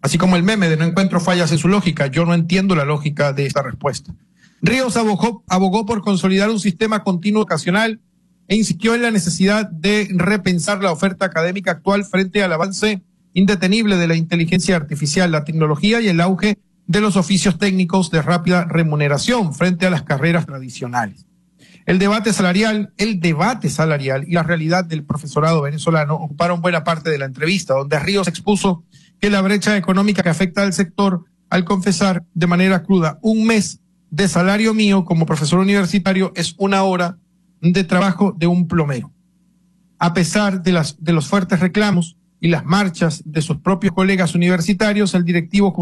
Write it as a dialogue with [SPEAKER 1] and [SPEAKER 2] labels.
[SPEAKER 1] Así como el meme de no encuentro fallas en su lógica, yo no entiendo la lógica de esta respuesta. Ríos abogó por consolidar un sistema continuo educacional e insistió en la necesidad de repensar la oferta académica actual frente al avance indetenible de la inteligencia artificial, la tecnología y el auge de los oficios técnicos de rápida remuneración frente a las carreras tradicionales. El debate salarial y la realidad del profesorado venezolano ocuparon buena parte de la entrevista, donde Ríos expuso que la brecha económica que afecta al sector al confesar de manera cruda: un mes de salario mío como profesor universitario es una hora de trabajo de un plomero. A pesar de los fuertes reclamos y las marchas de sus propios colegas universitarios, el directivo